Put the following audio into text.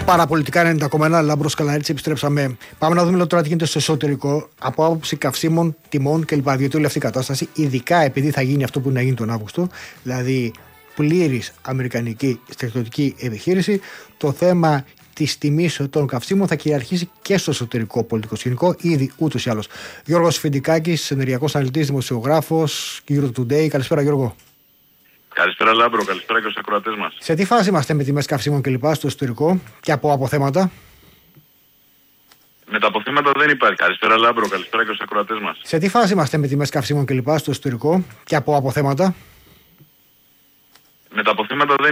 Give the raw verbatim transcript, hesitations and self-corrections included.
Παραπολιτικά ενενήντα κόμμα ένα, Λάμπρος Καλαρίτης, επιστρέψαμε. Πάμε να δούμε τώρα τι γίνεται στο εσωτερικό από άποψη καυσίμων, τιμών κλπ. Διότι όλη αυτή η κατάσταση, ειδικά επειδή θα γίνει αυτό που να γίνει τον Αύγουστο, δηλαδή πλήρης αμερικανική στρατιωτική επιχείρηση, το θέμα της τιμής των καυσίμων θα κυριαρχήσει και στο εσωτερικό πολιτικό σκηνικό, ήδη ούτως ή άλλως. Γιώργος Φιντικάκης, ενεργειακός αναλυτής, δημοσιογράφος, Eurotoday. Καλησπέρα, Γιώργο. Καλησπέρα, Λάμπρο, καλησπέρα και στους ακροατές μας. Σε τι φάση είμαστε με τιμές καυσίμων κλπ. Στο εσωτερικό και από αποθέματα? Με τα αποθέματα δεν υπάρχει. Καλησπέρα, Λάμπρο, καλησπέρα και στους ακροατές μας. Σε τι φάση είμαστε με τιμές καυσίμων κλπ. Στο εσωτερικό και από αποθέματα? Με τα αποθέματα δεν